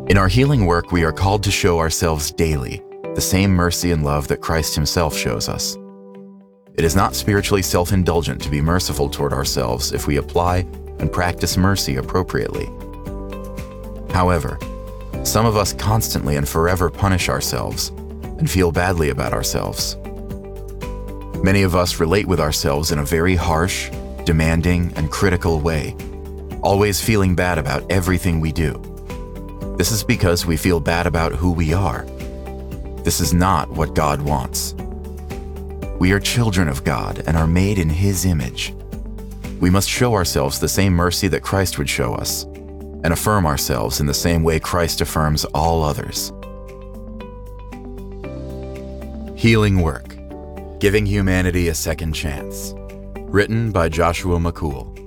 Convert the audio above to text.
In our healing work, we are called to show ourselves daily the same mercy and love that Christ himself shows us. It is not spiritually self-indulgent to be merciful toward ourselves if we apply and practice mercy appropriately. However, some of us constantly and forever punish ourselves and feel badly about ourselves. Many of us relate with ourselves in a very harsh, demanding, and critical way, always feeling bad about everything we do. This is because we feel bad about who we are. This is not what God wants. We are children of God and are made in His image. We must show ourselves the same mercy that Christ would show us, and affirm ourselves in the same way Christ affirms all others. Healing Work: Giving Humanity a Second Chance. Written by Joshua McCool.